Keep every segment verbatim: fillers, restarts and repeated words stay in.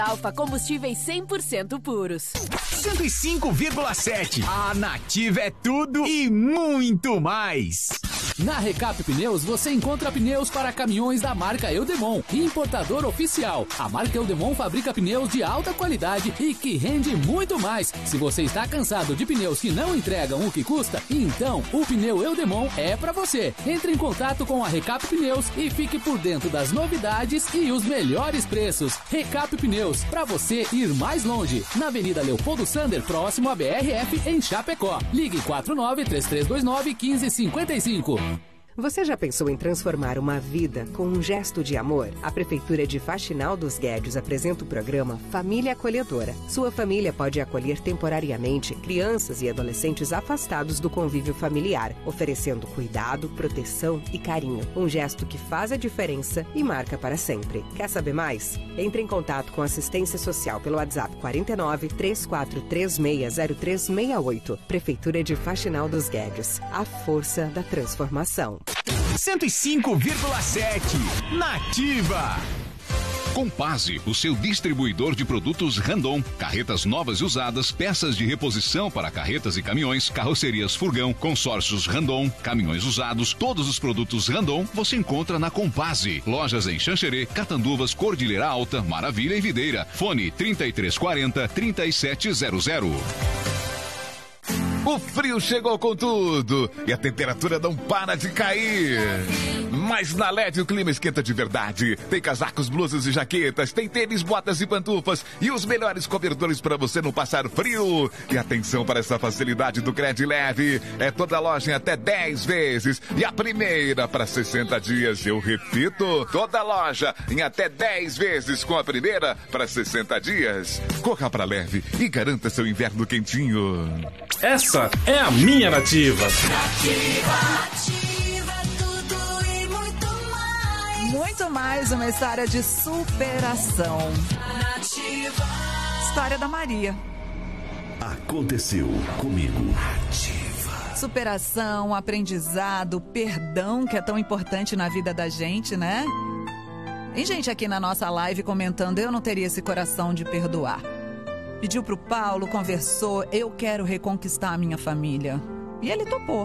Alfa Combustíveis cem por cento puros. cento e cinco vírgula sete. A Nativa é tudo e muito mais. Na Recap Pneus você encontra pneus para caminhões da marca Eudemon, importador oficial. A marca Eudemon fabrica pneus de alta qualidade e que rende muito mais. Se você está cansado de pneus que não entregam o que custa, então o pneu Eudemon é para você. Entre em contato com a Recap Pneus e fique por dentro das novidades e os melhores preços. Recap Pneus, para você ir mais longe. Na Avenida Leopoldo Sander, próximo à B R F, em Chapecó. Ligue quatro nove três três dois nove um cinco cinco cinco. Você já pensou em transformar uma vida com um gesto de amor? A Prefeitura de Faxinal dos Guedes apresenta o programa Família Acolhedora. Sua família pode acolher temporariamente crianças e adolescentes afastados do convívio familiar, oferecendo cuidado, proteção e carinho. Um gesto que faz a diferença e marca para sempre. Quer saber mais? Entre em contato com a assistência social pelo WhatsApp quatro nove, três quatro três seis zero três seis oito. Prefeitura de Faxinal dos Guedes. A força da transformação. cento e cinco vírgula sete. Nativa. Compase, o seu distribuidor de produtos Randon. Carretas novas e usadas, peças de reposição para carretas e caminhões, carrocerias Furgão, consórcios Randon, caminhões usados, todos os produtos Randon você encontra na Compase. Lojas em Xanxerê, Catanduvas, Cordilheira Alta, Maravilha e Videira. Fone trinta e três quarenta, trinta e sete zero zero. O frio chegou com tudo e a temperatura não para de cair. Mas na L E D o clima esquenta de verdade. Tem casacos, blusas e jaquetas, tem tênis, botas e pantufas e os melhores cobertores para você não passar frio. E atenção para essa facilidade do Cred Leve. É toda loja em até dez vezes e a primeira para sessenta dias. Eu repito, toda loja em até dez vezes com a primeira para sessenta dias. Corra para Leve e garanta seu inverno quentinho. Essa é a minha Nativa. Nativa, Nativa, tudo e muito mais. Muito mais uma história de superação. Nativa. História da Maria. Aconteceu comigo. Nativa. Superação, aprendizado, perdão, que é tão importante na vida da gente, né? Tem gente aqui na nossa live comentando, eu não teria esse coração de perdoar. Pediu pro Paulo, conversou, eu quero reconquistar a minha família. E ele topou.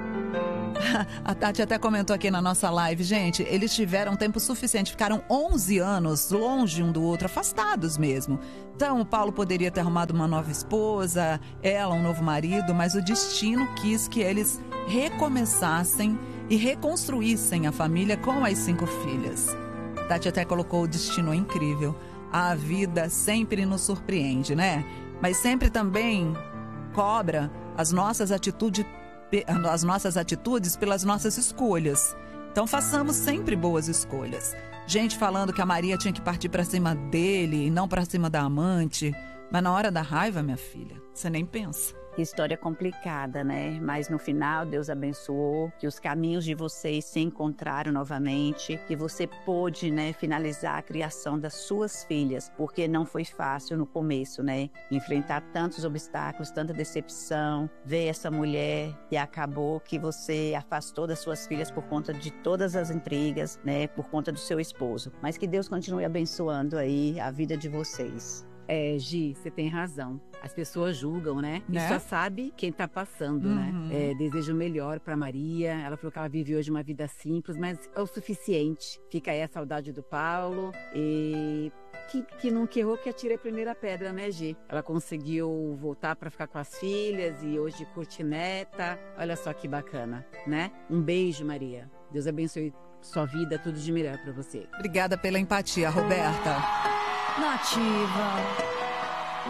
A Tati até comentou aqui na nossa live, gente, eles tiveram tempo suficiente, ficaram onze anos longe um do outro, afastados mesmo. Então o Paulo poderia ter arrumado uma nova esposa, ela um novo marido, mas o destino quis que eles recomeçassem e reconstruíssem a família com as cinco filhas. A Tati até colocou o destino incrível. A vida sempre nos surpreende, né? Mas sempre também cobra as nossas atitudes, as nossas atitudes pelas nossas escolhas. Então façamos sempre boas escolhas. Gente falando que a Maria tinha que partir pra cima dele e não pra cima da amante. Mas na hora da raiva, minha filha, você nem pensa. História complicada, né? Mas no final Deus abençoou, que os caminhos de vocês se encontraram novamente, que você pôde, né, finalizar a criação das suas filhas, porque não foi fácil no começo, né? Enfrentar tantos obstáculos, tanta decepção, ver essa mulher que acabou, que você afastou das suas filhas por conta de todas as intrigas, né? Por conta do seu esposo. Mas que Deus continue abençoando aí a vida de vocês. É, Gi, você tem razão. As pessoas julgam, né? né? E só sabe quem tá passando, uhum. né? É, desejo melhor pra Maria. Ela falou que ela vive hoje uma vida simples, mas é o suficiente. Fica aí a saudade do Paulo. E que, que nunca errou que atire a primeira pedra, né, Gi? Ela conseguiu voltar pra ficar com as filhas e hoje curte neta. Olha só que bacana, né? Um beijo, Maria. Deus abençoe sua vida, tudo de melhor pra você. Obrigada pela empatia, Roberta. Nativa.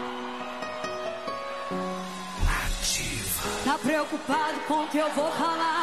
Nativa. Tá preocupado com o que eu vou falar?